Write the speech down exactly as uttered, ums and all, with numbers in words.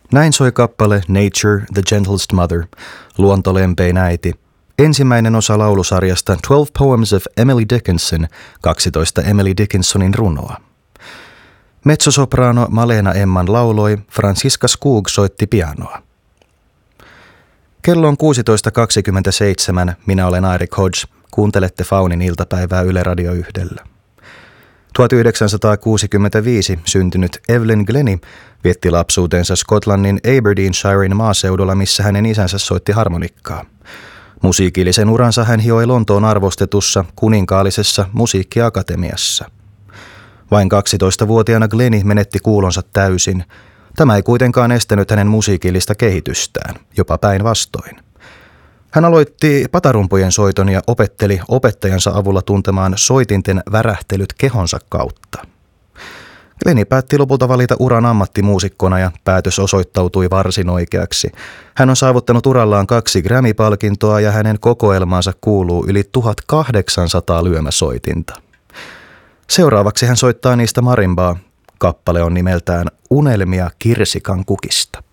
Näin soi kappale Nature, the Gentlest Mother, luontolempein äiti, ensimmäinen osa laulusarjasta Twelve Poems of Emily Dickinson, kaksitoista Emily Dickinsonin runoa. Mezzosopraano Malena Emman lauloi, Franziska Skog soitti pianoa. Kello on kuusitoista kaksikymmentäseitsemän, minä olen Eirik Hodge, kuuntelette Faunin iltapäivää Yle Radio yhdellä. tuhatyhdeksänsataakuusikymmentäviisi syntynyt Evelyn Glennie vietti lapsuutensa Skotlannin Aberdeenshiren maaseudulla, missä hänen isänsä soitti harmonikkaa. Musiikillisen uransa hän hioi Lontoon arvostetussa kuninkaallisessa musiikkiakatemiassa. Vain kaksitoistavuotiaana Glennie menetti kuulonsa täysin. Tämä ei kuitenkaan estänyt hänen musiikillista kehitystään, jopa päinvastoin. Hän aloitti patarumpujen soiton ja opetteli opettajansa avulla tuntemaan soitinten värähtelyt kehonsa kautta. Glennie päätti lopulta valita uran ammattimuusikkona ja päätös osoittautui varsin oikeaksi. Hän on saavuttanut urallaan kaksi Grammy-palkintoa ja hänen kokoelmaansa kuuluu yli tuhatkahdeksansataa lyömäsoitinta. Seuraavaksi hän soittaa niistä marimbaa. Kappale on nimeltään Unelmia kirsikan kukista.